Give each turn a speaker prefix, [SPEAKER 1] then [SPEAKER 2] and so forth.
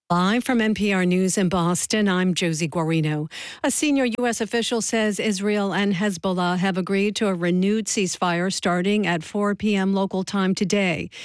[SPEAKER 1] Live from NPR News in Boston, I'm Josie Guarino. A senior U.S. official says Israel and Hezbollah have agreed to a renewed ceasefire starting at 4 p.m. local time today.